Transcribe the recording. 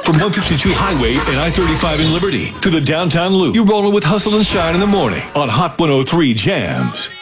From 152 Highway and I-35 in Liberty to the downtown loop, you're rolling with Hustle and Shine in the morning on Hot 103 Jams.